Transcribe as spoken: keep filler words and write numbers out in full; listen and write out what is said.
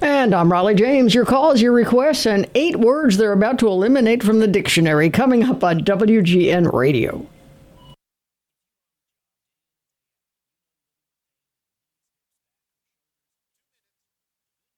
And I'm Raleigh James. Your calls, your requests, and eight words they're about to eliminate from the dictionary coming up on W G N Radio.